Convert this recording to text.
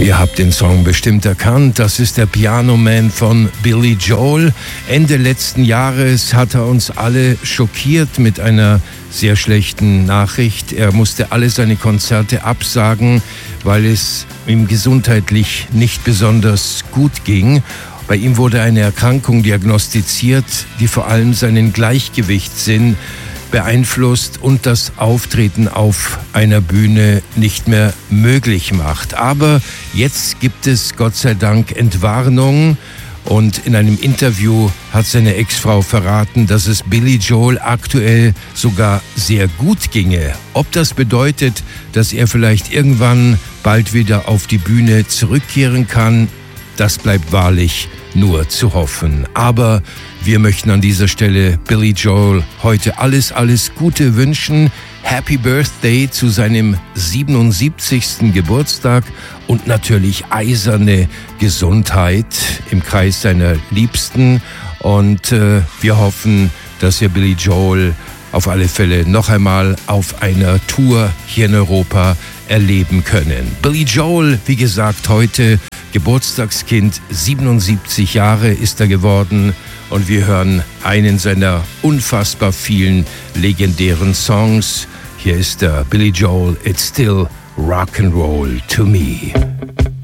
Ihr habt den Song bestimmt erkannt, das ist der Piano Man von Billy Joel. Ende letzten Jahres hat er uns alle schockiert mit einer sehr schlechten Nachricht. Er musste alle seine Konzerte absagen, weil es ihm gesundheitlich nicht besonders gut ging. Bei ihm wurde eine Erkrankung diagnostiziert, die vor allem seinen Gleichgewichtssinn beeinflusst und das Auftreten auf einer Bühne nicht mehr möglich macht. Aber jetzt gibt es Gott sei Dank Entwarnung und in einem Interview hat seine Ex-Frau verraten, dass es Billy Joel aktuell sogar sehr gut ginge. Ob das bedeutet, dass er vielleicht irgendwann bald wieder auf die Bühne zurückkehren kann, das bleibt wahrlich nur zu hoffen. Aber wir möchten an dieser Stelle Billy Joel heute alles Gute wünschen. Happy Birthday zu seinem 77. Geburtstag und natürlich eiserne Gesundheit im Kreis seiner Liebsten. Und wir hoffen, dass wir Billy Joel auf alle Fälle noch einmal auf einer Tour hier in Europa erleben können. Billy Joel, wie gesagt, heute Geburtstagskind, 77 Jahre ist er geworden und wir hören einen seiner unfassbar vielen legendären Songs. Hier ist der Billy Joel, It's Still Rock and Roll to Me.